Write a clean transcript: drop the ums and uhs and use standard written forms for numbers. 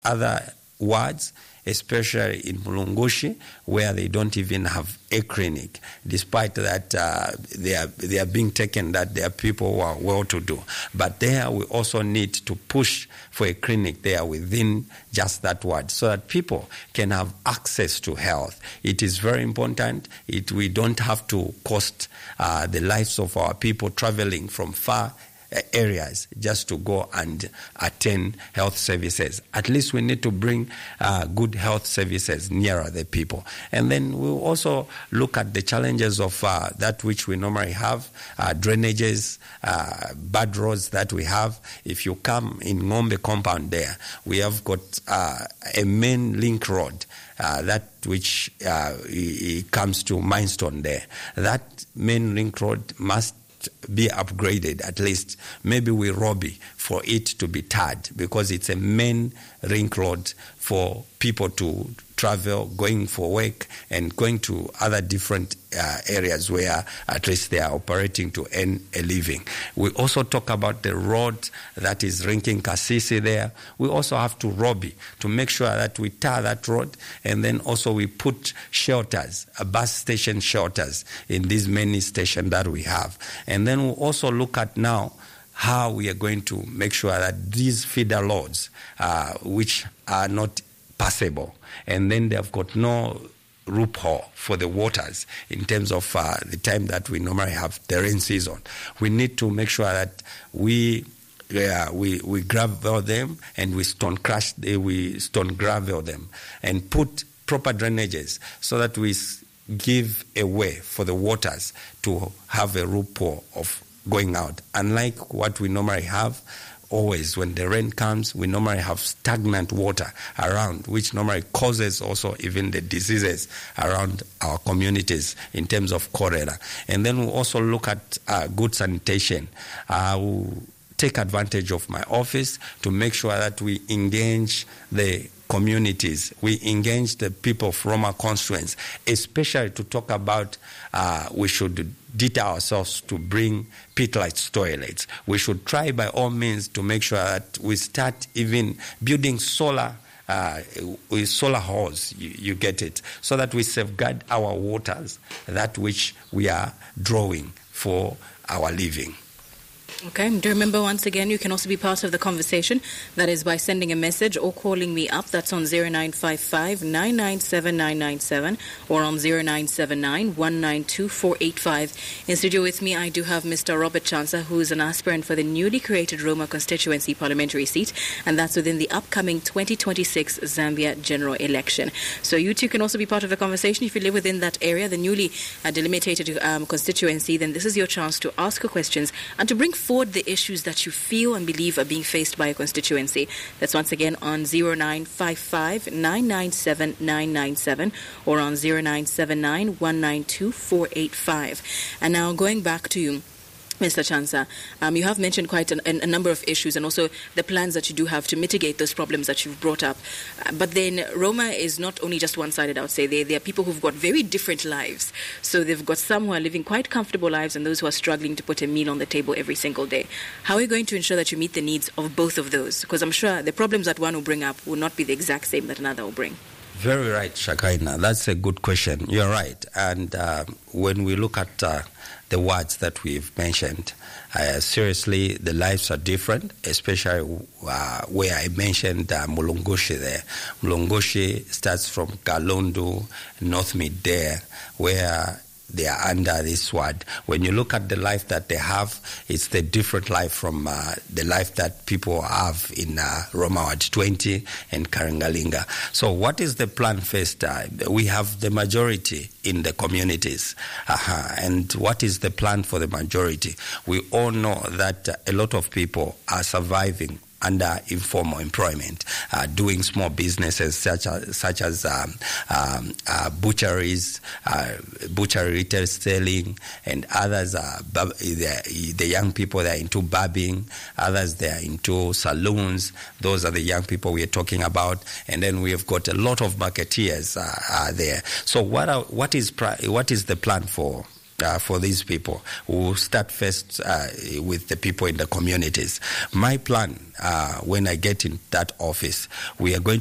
other wards, especially in Mulungushi, where they don't even have a clinic, despite that they are being taken that there are people who are well-to-do. But there we also need to push for a clinic there within just that ward so that people can have access to health. It is very important. We don't have to cost the lives of our people traveling from far areas just to go and attend health services. At least we need to bring good health services nearer the people. And then we'll also look at the challenges of that which we normally have, drainages, bad roads that we have. If you come in Ng'ombe compound there, we have got a main link road that which comes to Mindstone there. That main link road must be upgraded, at least maybe we lobby for it to be tarred, because it's a main ring road for people to travel, going for work and going to other different areas where at least they are operating to earn a living. We also talk about the road that is linking Kasisi there. We also have to lobby to make sure that we tar that road, and then also we put shelters, bus station shelters in these many stations that we have. And then we'll also look at now how we are going to make sure that these feeder loads, which are not passable, and then they've got no loophole for the waters in terms of the time that we normally have the rain season. We need to make sure that we gravel them and we stone gravel them and put proper drainages so that we give a way for the waters to have a loophole of going out. Unlike what we normally have, always when the rain comes, we normally have stagnant water around, which normally causes also even the diseases around our communities in terms of cholera. And then we'll also look at good sanitation. We'll take advantage of my office to make sure that we engage the communities, we engage the people from our constituents, especially to talk about we should detail ourselves to bring pit-light toilets. We should try by all means to make sure that we start even building solar with solar hose, you get it, so that we safeguard our waters, that which we are drawing for our living. Okay, do remember once again, you can also be part of the conversation. That is by sending a message or calling me up. That's on 0955 997 997 or on 0979 192 485. In studio with me, I do have Mr. Robert Chansa, who is an aspirant for the newly created Roma constituency parliamentary seat, and that's within the upcoming 2026 Zambia general election. So you too can also be part of the conversation. If you live within that area, the newly delimited constituency, then this is your chance to ask your questions and to bring forward the issues that you feel and believe are being faced by a constituency. That's once again on 0955 997 997 or on 0979 192 485. And now going back to you, Mr. Chansa, you have mentioned quite a number of issues and also the plans that you do have to mitigate those problems that you've brought up. But then Roma is not only just one-sided, I would say. There are people who've got very different lives. So they've got some who are living quite comfortable lives and those who are struggling to put a meal on the table every single day. How are you going to ensure that you meet the needs of both of those? Because I'm sure the problems that one will bring up will not be the exact same that another will bring. Very right, Shakaina. That's a good question. You're right. And when we look at the words that we've mentioned, seriously, the lives are different, especially where I mentioned Mulungushi there. Mulungushi starts from Kalundu, North Mid there, where they are under this word. When you look at the life that they have, it's the different life from the life that people have in Roma Ward 20 and Karangalinga. So what is the plan first? We have the majority in the communities. And what is the plan for the majority? We all know that a lot of people are surviving under informal employment, doing small businesses such as butcheries, butchery retail selling, and others are the young people that are into barbing, others they are into saloons. Those are the young people we are talking about, and then we have got a lot of marketeers there. So what is the plan for for these people. We'll start first with the people in the communities. My plan, when I get in that office, we are going